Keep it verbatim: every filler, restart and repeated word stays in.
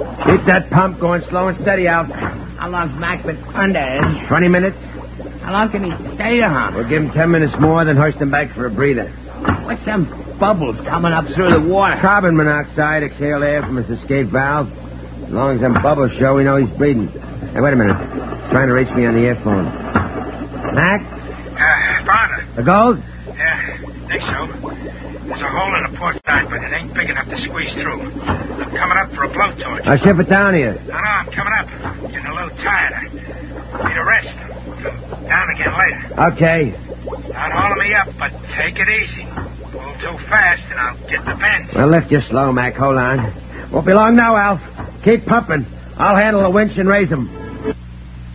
Keep that pump going slow and steady, Alf. How long's Mac been under? Twenty minutes. How long can he stay on? We'll give him ten minutes more, then hoist him back for a breather. What's them bubbles coming up through the water? Carbon monoxide, exhale air from his escape valve. As long as them bubbles show, we know he's breathing. Hey, wait a minute. He's trying to reach me on the earphone. Mac? Uh, Barnard. The gold? Yeah, think so. There's a hole in the port side, but it ain't big enough to squeeze through. I'm coming up for a blowtorch. I'll ship it down here. No, no, I'm coming up. Getting a little tired. I need a rest. Come down again later. Okay. Not hauling me up, but take it easy. Pull too fast, and I'll get the bend. Well, lift you slow, Mac. Hold on. Won't be long now, Alf. Keep pumping. I'll handle the winch and raise him.